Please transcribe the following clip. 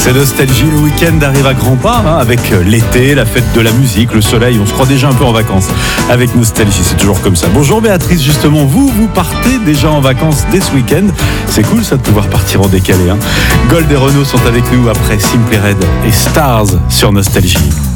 C'est Nostalgie, le week-end arrive à grands pas, avec l'été, la fête de la musique, le soleil, on se croit déjà un peu en vacances avec Nostalgie, c'est toujours comme ça. Bonjour Béatrice, justement, vous partez déjà en vacances dès ce week-end. C'est cool ça de pouvoir partir en décalé. Gold et Renaud sont avec nous après Simply Red et Stars sur Nostalgie.